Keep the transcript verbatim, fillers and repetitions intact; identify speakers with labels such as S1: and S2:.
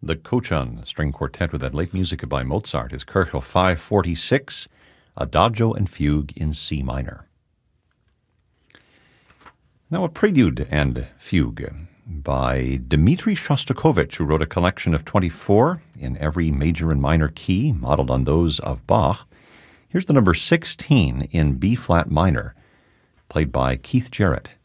S1: the Kochan String Quartet with that late music by Mozart is Köchel five forty-six, Adagio and Fugue in C minor. Now a prelude and fugue by Dmitri Shostakovich, who wrote a collection of twenty-four in every major and minor key, modeled on those of Bach. Here's the number sixteen in B-flat minor, played by Keith Jarrett.